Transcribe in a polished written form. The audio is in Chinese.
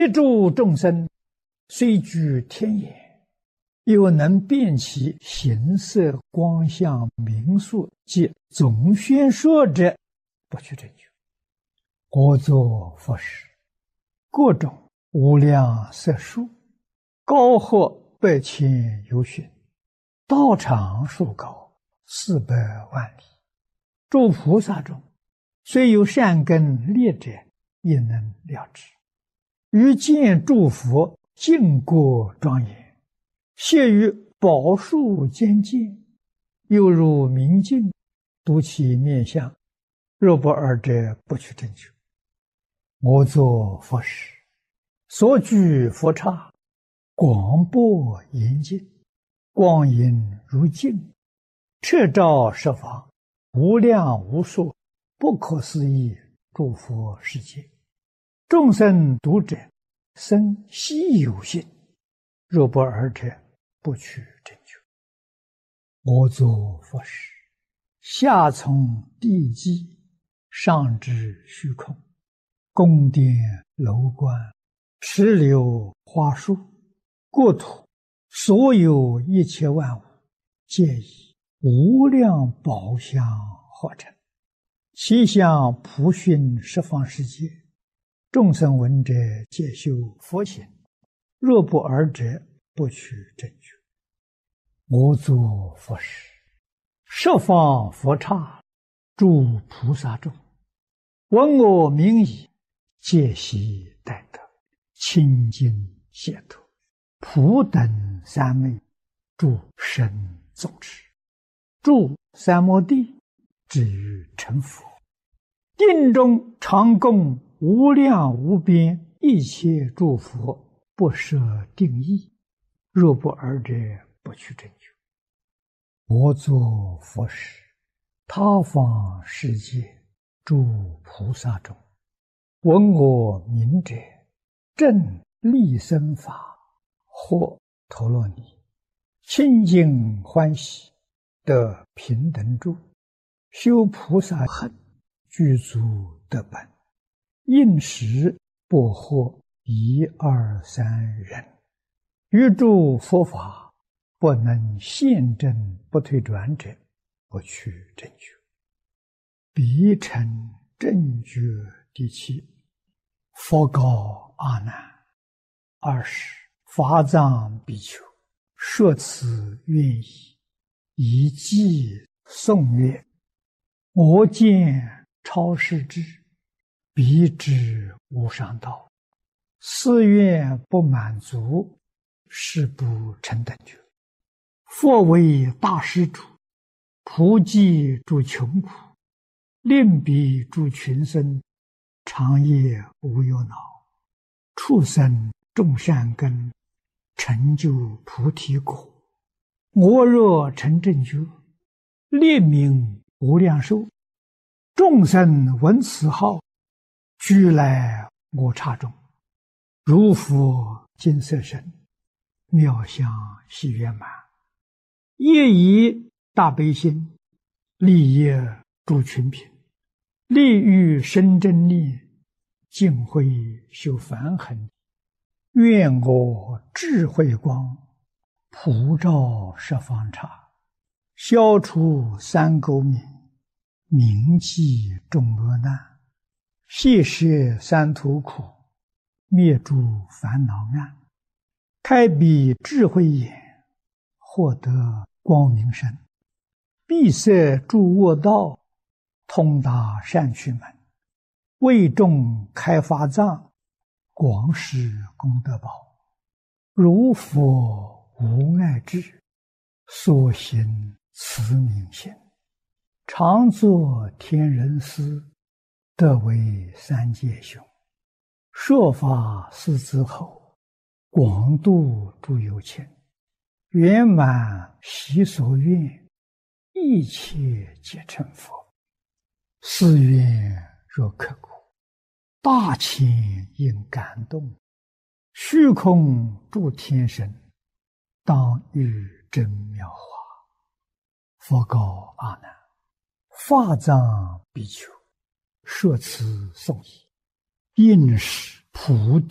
一诸众生，虽居天眼，又能辨其形色光相名数及总宣说者，不去证据。我作佛时，各种无量色数，高或100千由旬，道场数高400万里。诸菩萨中，虽有善根劣者，也能了知。于见诸佛净国庄严，谢于宝树间见，犹如明镜，睹其面相。若不尔者，不取正觉。我作佛时，所居佛刹，广博严净，光影如镜，彻照十方，无量无数，不可思议诸佛世界。众生读者，生希有信。若不尔者，不取正觉。我作佛时，下从地基，上至虚空，宫殿楼观，池流花树，国土，所有一切万物，皆以无量宝相化成，其相普熏十方世界。众生闻者，皆修佛行。若不尔者，不取正觉。我作佛时，十方佛刹，诸菩萨众，闻我名已，皆悉待得，清净解脱，普等三昧，诸神众持，住三摩地，至于成佛。定中常供无量无边一切诸佛，不设定义。若不尔者，不取正觉。我作佛时，他方世界诸菩萨中，闻我名者，正利生法，或陀罗尼，清净欢喜，得平等住，修菩萨行，具足得本，应时不获1、2、3人。于诸佛法，不能现证不退转者，不取正觉。彼成正觉第7。佛告阿难：20法藏比丘，说此愿意，以偈颂曰：我见超世智，彼知无上道，誓愿不满足，是不成等觉。佛为大施主，普济诸穷苦，令彼诸群生，长夜无忧恼，畜生种善根，成就菩提果。我若成正觉，列名无量寿，众生闻此号，俱来我刹中，如佛金色身，妙相喜圆满，业以大悲心，利业诸群品，利欲生真念，净慧修梵行。愿我智慧光，普照十方刹，消除三垢冥，铭记众恶难，悉摄三途苦，灭诸烦恼暗，开彼智慧眼，获得光明身，闭塞诸恶道，通达善趣门，为众开法藏，广施功德宝。如佛无碍智，所行慈悯心，常作天人师，得为三界雄。说法四子后，广度诸有情，圆满习所愿，一切皆成佛。誓愿若刻骨，大千应感动，虚空诸天神，当遇真妙法。佛告阿难：法藏比丘，说此颂已，应是菩